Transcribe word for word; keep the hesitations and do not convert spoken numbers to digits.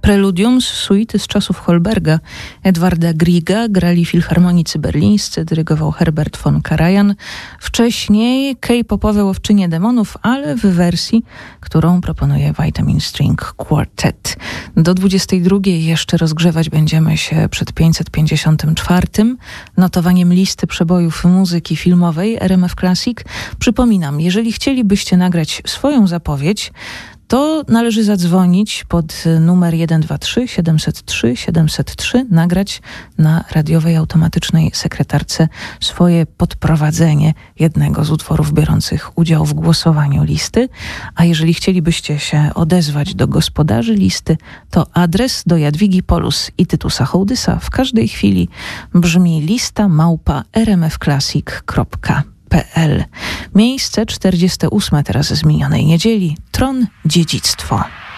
Preludium z suity z czasów Holberga Edwarda Grieга grali filharmonicy berlińscy, dyrygował Herbert von Karajan. Wcześniej K-popowe Łowczynie Demonów, ale w wersji, którą proponuje Vitamin String Quartet. Do dwudziestej drugiej jeszcze rozgrzewać będziemy się przed pięćset pięćdziesiątym czwartym notowaniem listy przebojów muzyki filmowej R M F Classic. Przypominam, jeżeli chcielibyście nagrać swoją zapowiedź, to należy zadzwonić pod numer jeden dwa trzy siedem zero trzy siedem zero trzy, nagrać na radiowej automatycznej sekretarce swoje podprowadzenie jednego z utworów biorących udział w głosowaniu listy. A jeżeli chcielibyście się odezwać do gospodarzy listy, to adres do Jadwigi Polus i Tytusa Hołdysa w każdej chwili brzmi lista małpa r m f classic kropka p l. Miejsce czterdzieste ósme teraz z minionej niedzieli. Tron Dziedzictwo.